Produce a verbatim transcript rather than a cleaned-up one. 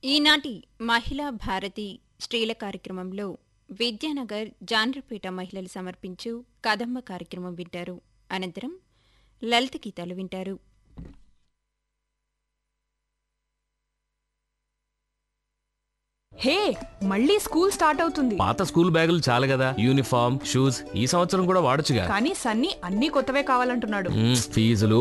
ఈనాటి మహిళా భారతి స్త్రీల కార్యక్రమంలో విద్యానగర్ జాన్రపేట మహిళలు సమర్పించు కదంబ కార్యక్రమం వింటారు. అనంతరం లలిత గీతాలు వింటారు. హే, మళ్ళీ స్కూల్ స్టార్ట్ అవుతుంది. పాత స్కూల్ బ్యాగులు చాలు కదా, యూనిఫామ్ షూస్ ఈ సంవత్సరం కూడా వాడొచ్చుగా. కానీ సన్నీ అన్ని కొత్తవే కావాలంటున్నాడు. మ్మ్, ఫీజులు